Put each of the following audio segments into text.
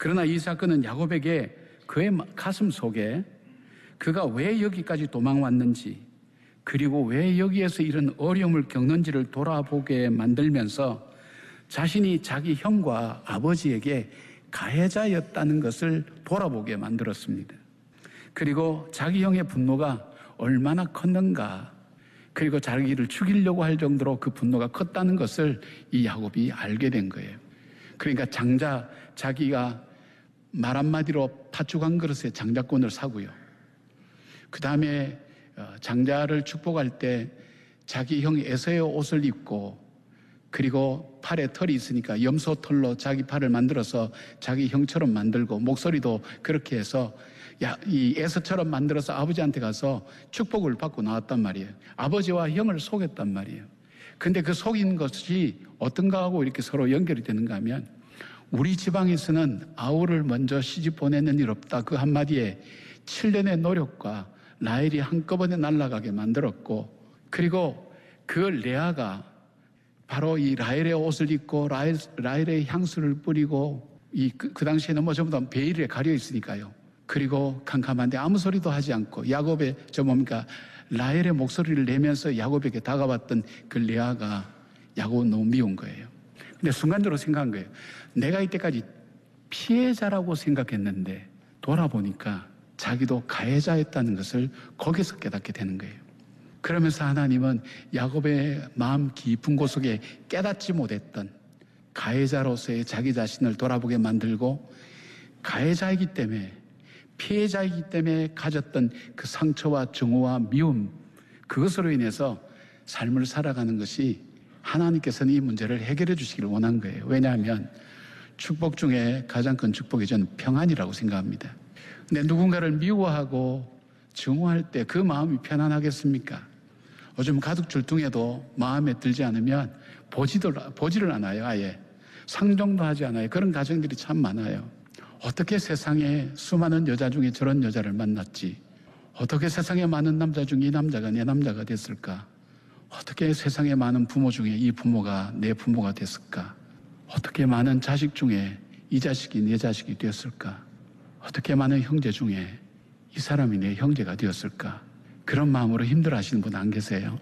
그러나 이 사건은 야곱에게 그의 가슴 속에 그가 왜 여기까지 도망왔는지, 그리고 왜 여기에서 이런 어려움을 겪는지를 돌아보게 만들면서 자신이 자기 형과 아버지에게 가해자였다는 것을 돌아보게 만들었습니다. 그리고 자기 형의 분노가 얼마나 컸는가, 그리고 자기를 죽이려고 할 정도로 그 분노가 컸다는 것을 이 야곱이 알게 된 거예요. 그러니까 자기가 말 한마디로 팥죽 한 그릇에 장자권을 사고요. 그 다음에 장자를 축복할 때 자기 형 에서의 옷을 입고, 그리고 팔에 털이 있으니까 염소 털로 자기 팔을 만들어서 자기 형처럼 만들고, 목소리도 그렇게 해서 이 에서처럼 만들어서 아버지한테 가서 축복을 받고 나왔단 말이에요. 아버지와 형을 속였단 말이에요. 근데 그 속인 것이 어떤가 하고 이렇게 서로 연결이 되는가 하면, 우리 지방에서는 아우를 먼저 시집 보내는 일 없다, 그 한마디에 7년의 노력과 라헬이 한꺼번에 날아가게 만들었고, 그리고 그 레아가 바로 이 라헬의 옷을 입고 라헬의 향수를 뿌리고, 그 당시에는 뭐 전부 다 베일에 가려 있으니까요. 그리고 캄캄한데 아무 소리도 하지 않고 야곱의 라헬의 목소리를 내면서 야곱에게 다가왔던 그 레아가 야곱은 너무 미운 거예요. 근데 순간적으로 생각한 거예요. 내가 이때까지 피해자라고 생각했는데 돌아보니까 자기도 가해자였다는 것을 거기서 깨닫게 되는 거예요. 그러면서 하나님은 야곱의 마음 깊은 곳속에 깨닫지 못했던 가해자로서의 자기 자신을 돌아보게 만들고, 가해자이기 때문에, 피해자이기 때문에 가졌던 그 상처와 증오와 미움, 그것으로 인해서 삶을 살아가는 것이, 하나님께서는 이 문제를 해결해 주시기를 원한 거예요. 왜냐하면 축복 중에 가장 큰 축복이 저는 평안이라고 생각합니다. 근데 누군가를 미워하고 증오할 때 그 마음이 편안하겠습니까? 요즘 가족 절둥에도 마음에 들지 않으면 보지를 않아요. 아예 상종도 하지 않아요. 그런 가정들이 참 많아요. 어떻게 세상에 수많은 여자 중에 저런 여자를 만났지? 어떻게 세상에 많은 남자 중에 이 남자가 내 남자가 됐을까? 어떻게 세상에 많은 부모 중에 이 부모가 내 부모가 됐을까? 어떻게 많은 자식 중에 이 자식이 내 자식이 되었을까? 어떻게 많은 형제 중에 이 사람이 내 형제가 되었을까? 그런 마음으로 힘들어하시는 분 안 계세요?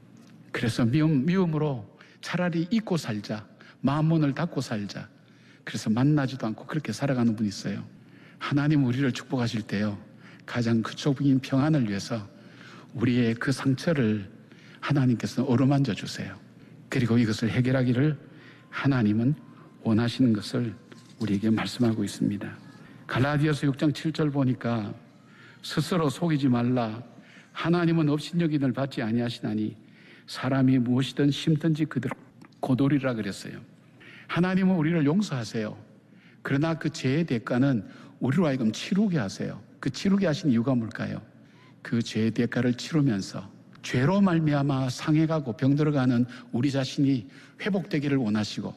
그래서 미움으로 차라리 잊고 살자, 마음 문을 닫고 살자, 그래서 만나지도 않고 그렇게 살아가는 분이 있어요. 하나님 우리를 축복하실 때요, 가장 극적인 평안을 위해서 우리의 그 상처를 하나님께서 어루만져 주세요. 그리고 이것을 해결하기를 하나님은 원하시는 것을 우리에게 말씀하고 있습니다. 갈라디아서 6장 7절 보니까, 스스로 속이지 말라. 하나님은 업신여김을 받지 아니하시나니 사람이 무엇이든 심든지 그대로 거두리라 그랬어요. 하나님은 우리를 용서하세요. 그러나 그 죄의 대가는 우리로 하여금 치르게 하세요. 그 치르게 하신 이유가 뭘까요? 그 죄의 대가를 치르면서 죄로 말미암아 상해가고 병들어가는 우리 자신이 회복되기를 원하시고,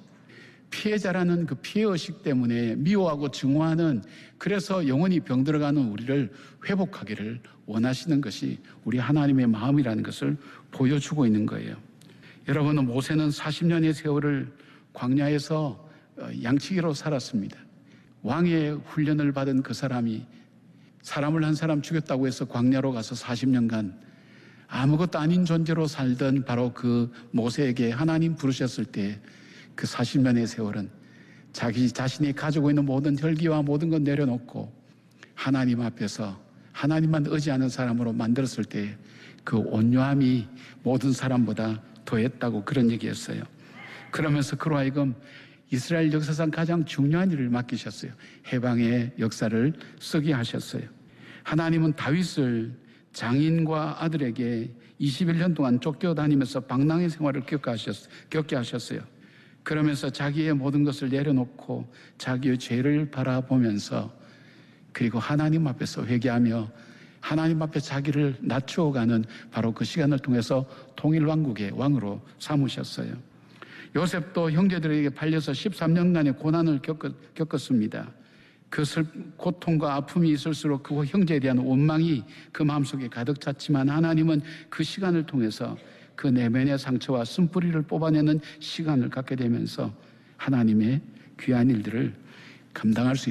피해자라는 그 피해의식 때문에 미워하고 증오하는, 그래서 영원히 병들어가는 우리를 회복하기를 원하시는 것이 우리 하나님의 마음이라는 것을 보여주고 있는 거예요. 여러분, 모세는 40년의 세월을 광야에서 양치기로 살았습니다. 왕의 훈련을 받은 그 사람이 사람을 한 사람 죽였다고 해서 광야로 가서 40년간 아무것도 아닌 존재로 살던 바로 그 모세에게 하나님 부르셨을 때 그 40년의 세월은 자기 자신이 가지고 있는 모든 혈기와 모든 것 내려놓고 하나님 앞에서 하나님만 의지하는 사람으로 만들었을 때 그 온유함이 모든 사람보다 더했다고 그런 얘기였어요. 그러면서 그로 하여금 이스라엘 역사상 가장 중요한 일을 맡기셨어요. 해방의 역사를 쓰게 하셨어요. 하나님은 다윗을 장인과 아들에게 21년 동안 쫓겨다니면서 방랑의 생활을 겪게 하셨어요. 그러면서 자기의 모든 것을 내려놓고 자기의 죄를 바라보면서, 그리고 하나님 앞에서 회개하며 하나님 앞에 자기를 낮추어가는 바로 그 시간을 통해서 통일왕국의 왕으로 삼으셨어요. 요셉도 형제들에게 팔려서 13년간의 고난을 겪었습니다. 그 고통과 아픔이 있을수록 그 형제에 대한 원망이 그 마음속에 가득 찼지만, 하나님은 그 시간을 통해서 그 내면의 상처와 쓴뿌리를 뽑아내는 시간을 갖게 되면서 하나님의 귀한 일들을 감당할 수